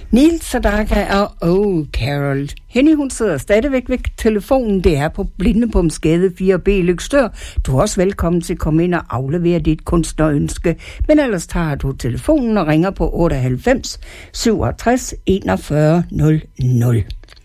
Neil Sedaka og Carol. Henny, hun sidder stadigvæk ved telefonen. Det er på Blindebomsgade 4B i Løgstør. Du er også velkommen til at komme ind og aflevere dit kunstnerønske. Men ellers tager du telefonen og ringer på 98 67 41 00.